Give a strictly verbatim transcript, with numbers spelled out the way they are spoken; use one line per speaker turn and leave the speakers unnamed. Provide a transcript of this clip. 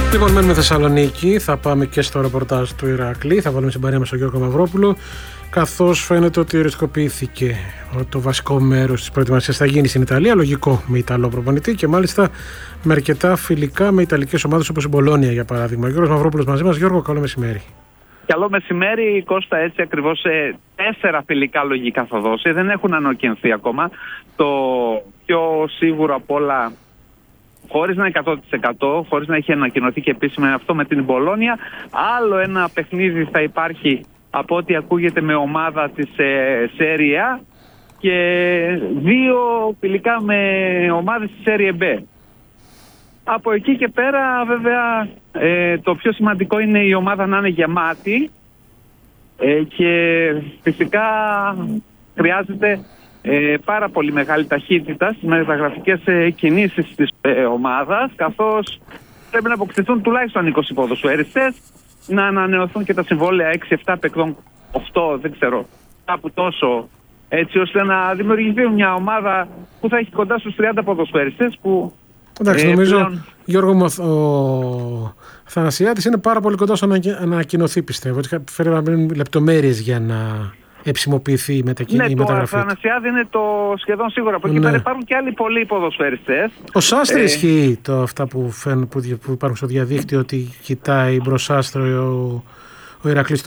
Λοιπόν, μένουμε Θεσσαλονίκη, θα πάμε και στο ρεπορτάζ του Ηρακλή, θα βάλουμε συμπαρία μας τον Γιώργο Μαυρόπουλο, καθώς φαίνεται ότι οριστικοποιήθηκε το βασικό μέρος της προετοιμασίας θα γίνει στην Ιταλία, λογικό με Ιταλό προπονητή και μάλιστα με αρκετά φιλικά με ιταλικές ομάδες όπως η Μπολόνια για παράδειγμα. Ο Γιώργος Μαυρόπουλος μαζί μας. Γιώργο, καλό μεσημέρι.
Καλό μεσημέρι, Κώστα. Έτσι ακριβώς ε, τέσσερα φιλικά λογικά θα δώσει, δεν έχουν ανακοινωθεί ακόμα. Το πιο σίγουρο απ' όλα, χωρίς να είναι εκατό τοις εκατό, χωρίς να έχει ανακοινωθεί και επίσημα αυτό με την Μπολόνια, άλλο ένα παιχνίδι θα υπάρχει από ό,τι ακούγεται με ομάδα της ε, Serie A και δύο φιλικά με ομάδες της Serie B. Από εκεί και πέρα βέβαια ε, το πιο σημαντικό είναι η ομάδα να είναι γεμάτη ε, και φυσικά χρειάζεται ε, πάρα πολύ μεγάλη ταχύτητα στις μεταγραφικές ε, κινήσεις της ε, ομάδας, καθώς πρέπει να αποκτηθούν τουλάχιστον είκοσι ποδοσφαιριστές, να ανανεωθούν και τα συμβόλαια έξι εφτά παικτών, οκτώ δεν ξέρω, κάπου τόσο, έτσι ώστε να δημιουργηθεί μια ομάδα που θα έχει κοντά στους τριάντα ποδοσφαιριστές που...
Εντάξει,
ε,
νομίζω,
πλέον...
Γιώργο μου, ο Θανασιάδης είναι πάρα πολύ κοντά στο να ανακοινωθεί, πιστεύω. Φέρει να μπουν λεπτομέρειες για να εψιμοποιηθεί η, μετακι...
ναι,
η μεταγραφή.
Ναι, το Θανασιάδη είναι το σχεδόν σίγουρα. Από εκεί
ναι.
πέρα υπάρχουν και άλλοι πολλοί ποδοσφαιριστές.
Ο Σάστρη
ε...
ισχύει το αυτά που, φαίνουν, που, που υπάρχουν στο διαδίκτυο, ότι κοιτάει μπροσάστρο ο, ο Ηρακλής